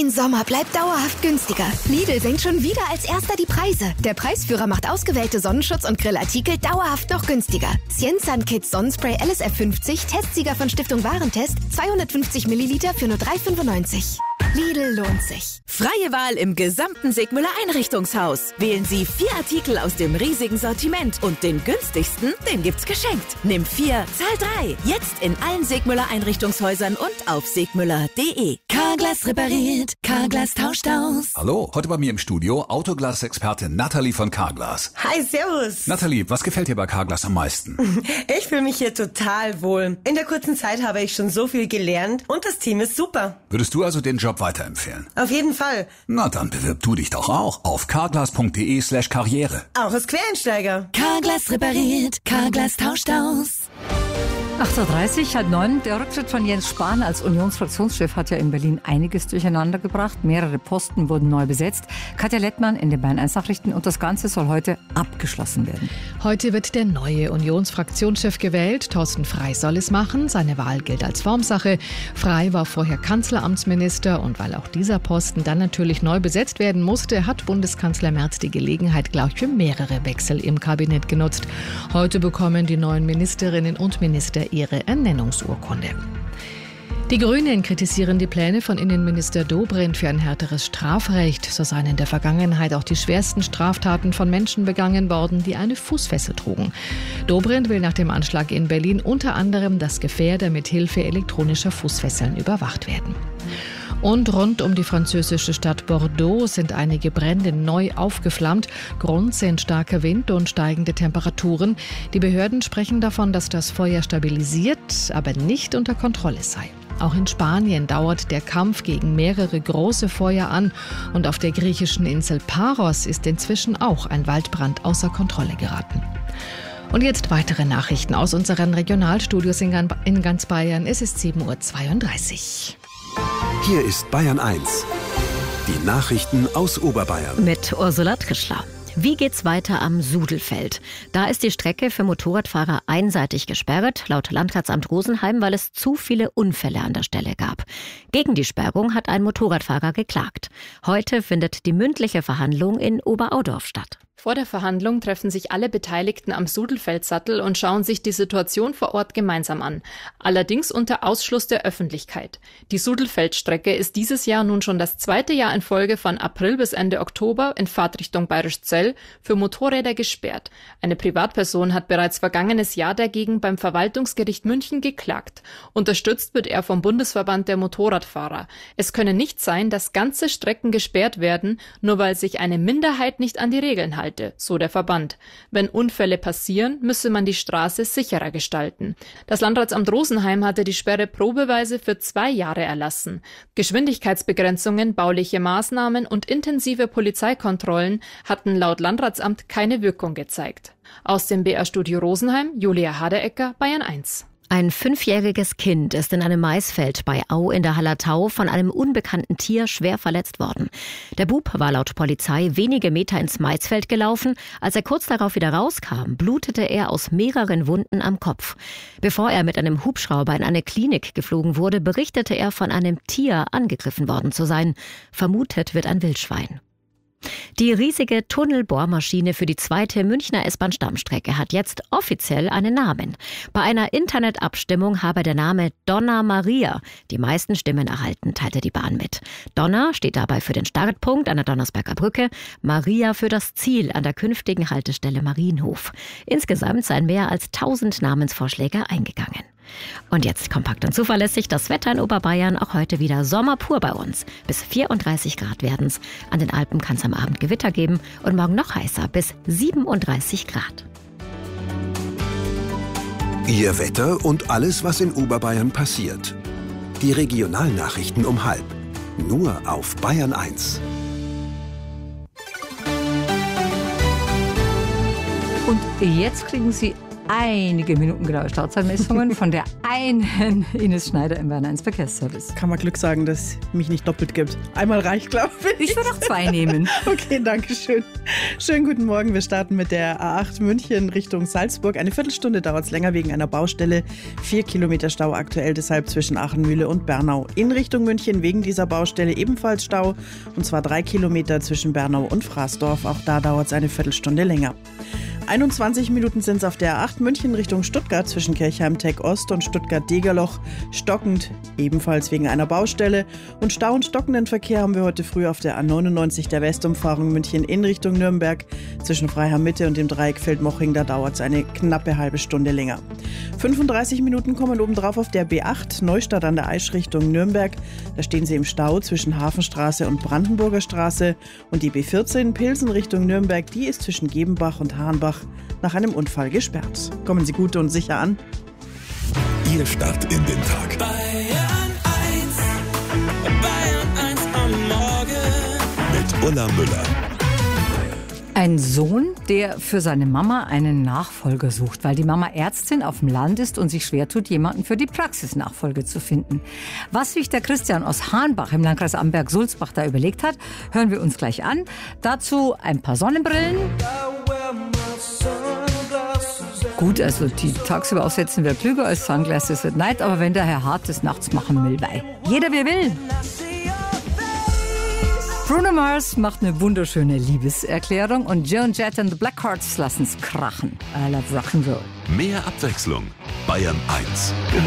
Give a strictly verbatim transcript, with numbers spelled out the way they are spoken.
Diesen Sommer bleibt dauerhaft günstiger. Lidl senkt schon wieder als erster die Preise. Der Preisführer macht ausgewählte Sonnenschutz- und Grillartikel dauerhaft noch günstiger. Cienzan Kids Sonnenspray L S F fünfzig, Testsieger von Stiftung Warentest, zweihundertfünfzig Milliliter für nur drei fünfundneunzig. Lidl lohnt sich. Freie Wahl im gesamten Segmüller Einrichtungshaus. Wählen Sie vier Artikel aus dem riesigen Sortiment und den günstigsten, den gibt's geschenkt. Nimm vier, zahl drei. Jetzt in allen Segmüller Einrichtungshäusern und auf segmüller punkt de. Carglass repariert, Carglass tauscht aus. Hallo, heute bei mir im Studio Autoglas-Expertin Nathalie von Carglass. Hi, servus. Nathalie, was gefällt dir bei Carglass am meisten? Ich fühle mich hier total wohl. In der kurzen Zeit habe ich schon so viel gelernt und das Team ist super. Würdest du also den Job weiterempfehlen? Auf jeden Fall. Na, dann bewirb du dich doch auch auf carglass punkt de slash karriere. Auch als Quereinsteiger. Carglass repariert, Carglass tauscht aus. acht Uhr dreißig, halb neun. Der Rücktritt von Jens Spahn als Unionsfraktionschef hat ja in Berlin einiges durcheinander gebracht. Mehrere Posten wurden neu besetzt. Katja Lettmann in den Bayern eins Nachrichten. Und das Ganze soll heute abgeschlossen werden. Heute wird der neue Unionsfraktionschef gewählt. Thorsten Frey soll es machen. Seine Wahl gilt als Formsache. Frey war vorher Kanzleramtsminister. Und weil auch dieser Posten dann natürlich neu besetzt werden musste, hat Bundeskanzler Merz die Gelegenheit gleich für mehrere Wechsel im Kabinett genutzt. Heute bekommen die neuen Ministerinnen und Minister ihre Ernennungsurkunde. Die Grünen kritisieren die Pläne von Innenminister Dobrindt für ein härteres Strafrecht. So seien in der Vergangenheit auch die schwersten Straftaten von Menschen begangen worden, die eine Fußfessel trugen. Dobrindt will nach dem Anschlag in Berlin unter anderem, dass Gefährder mit Hilfe elektronischer Fußfesseln überwacht werden. Und rund um die französische Stadt Bordeaux sind einige Brände neu aufgeflammt. Grund sind starker Wind und steigende Temperaturen. Die Behörden sprechen davon, dass das Feuer stabilisiert, aber nicht unter Kontrolle sei. Auch in Spanien dauert der Kampf gegen mehrere große Feuer an. Und auf der griechischen Insel Paros ist inzwischen auch ein Waldbrand außer Kontrolle geraten. Und jetzt weitere Nachrichten aus unseren Regionalstudios in ganz Bayern. Es ist sieben Uhr zweiunddreißig. Hier ist Bayern eins. Die Nachrichten aus Oberbayern. Mit Ursula Trischler. Wie geht's weiter am Sudelfeld? Da ist die Strecke für Motorradfahrer einseitig gesperrt, laut Landratsamt Rosenheim, weil es zu viele Unfälle an der Stelle gab. Gegen die Sperrung hat ein Motorradfahrer geklagt. Heute findet die mündliche Verhandlung in Oberaudorf statt. Vor der Verhandlung treffen sich alle Beteiligten am Sudelfeldsattel und schauen sich die Situation vor Ort gemeinsam an. Allerdings unter Ausschluss der Öffentlichkeit. Die Sudelfeldstrecke ist dieses Jahr nun schon das zweite Jahr in Folge von April bis Ende Oktober in Fahrtrichtung Bayerischzell für Motorräder gesperrt. Eine Privatperson hat bereits vergangenes Jahr dagegen beim Verwaltungsgericht München geklagt. Unterstützt wird er vom Bundesverband der Motorradfahrer. Es könne nicht sein, dass ganze Strecken gesperrt werden, nur weil sich eine Minderheit nicht an die Regeln hält. So der Verband. Wenn Unfälle passieren, müsse man die Straße sicherer gestalten. Das Landratsamt Rosenheim hatte die Sperre probeweise für zwei Jahre erlassen. Geschwindigkeitsbegrenzungen, bauliche Maßnahmen und intensive Polizeikontrollen hatten laut Landratsamt keine Wirkung gezeigt. Aus dem B R-Studio Rosenheim, Julia Haderecker, Bayern eins. Ein fünfjähriges Kind ist in einem Maisfeld bei Au in der Hallertau von einem unbekannten Tier schwer verletzt worden. Der Bub war laut Polizei wenige Meter ins Maisfeld gelaufen. Als er kurz darauf wieder rauskam, blutete er aus mehreren Wunden am Kopf. Bevor er mit einem Hubschrauber in eine Klinik geflogen wurde, berichtete er von einem Tier angegriffen worden zu sein. Vermutet wird ein Wildschwein. Die riesige Tunnelbohrmaschine für die zweite Münchner S-Bahn-Stammstrecke hat jetzt offiziell einen Namen. Bei einer Internetabstimmung habe der Name Donna Maria die meisten Stimmen erhalten, teilte die Bahn mit. Donna steht dabei für den Startpunkt an der Donnersberger Brücke, Maria für das Ziel an der künftigen Haltestelle Marienhof. Insgesamt seien mehr als tausend Namensvorschläge eingegangen. Und jetzt kompakt und zuverlässig das Wetter in Oberbayern. Auch heute wieder Sommer pur bei uns. Bis vierunddreißig Grad werden's. An den Alpen kann es am Abend Gewitter geben. Und morgen noch heißer, bis siebenunddreißig Grad. Ihr Wetter und alles, was in Oberbayern passiert. Die Regionalnachrichten um halb. Nur auf Bayern eins. Und jetzt kriegen Sie einige Minuten genaue Stauzeitmessungen von der einen Ines Schneider im Bayern eins Verkehrsservice. Kann man Glück sagen, dass es mich nicht doppelt gibt. Einmal reicht, glaube ich. Ich würde auch zwei nehmen. Okay, danke schön. Schönen guten Morgen. Wir starten mit der A acht München Richtung Salzburg. Eine Viertelstunde dauert es länger wegen einer Baustelle. Vier Kilometer Stau aktuell, deshalb zwischen Achenmühle und Bernau. In Richtung München wegen dieser Baustelle ebenfalls Stau. Und zwar drei Kilometer zwischen Bernau und Fraßdorf. Auch da dauert es eine Viertelstunde länger. einundzwanzig Minuten sind es auf der A acht München Richtung Stuttgart zwischen Kirchheim-Tech Ost und Stuttgart-Degerloch. Stockend, ebenfalls wegen einer Baustelle. Und Stau und stockenden Verkehr haben wir heute früh auf der A neunundneunzig der Westumfahrung München in Richtung Nürnberg. Zwischen Freiham Mitte und dem Dreieck Feldmoching, da dauert es eine knappe halbe Stunde länger. fünfunddreißig Minuten kommen obendrauf auf der B acht Neustadt an der Aisch Richtung Nürnberg. Da stehen sie im Stau zwischen Hafenstraße und Brandenburger Straße. Und die B vierzehn Pilsen Richtung Nürnberg, die ist zwischen Gebenbach und Hahnbach nach einem Unfall gesperrt. Kommen Sie gut und sicher an. Ihr Start in den Tag. Bayern eins, Bayern eins am Morgen. Mit Ulla Müller. Ein Sohn, der für seine Mama einen Nachfolger sucht, weil die Mama Ärztin auf dem Land ist und sich schwer tut, jemanden für die Praxisnachfolge zu finden. Was sich der Christian aus Hahnbach im Landkreis Amberg-Sulzbach da überlegt hat, hören wir uns gleich an. Dazu ein paar Sonnenbrillen. Gut, also die tagsüber aufsetzen wäre klüger als Sunglasses at Night, aber wenn der Herr Hart das nachts machen will, weil jeder wie will. Bruno Mars macht eine wunderschöne Liebeserklärung und Joan Jett and the Blackhearts lassen's krachen. I love Rock'n'Roll. Mehr Abwechslung. Bayern eins.